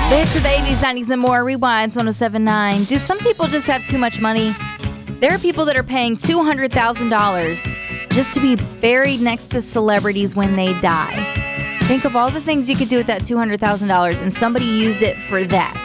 The hits of the 80s, 90s, and more. Rewinds 1079. Do some people just have too much money? There are people that are paying $200,000 just to be buried next to celebrities when they die. Think of all the things you could do with that $200,000, and somebody used it for that.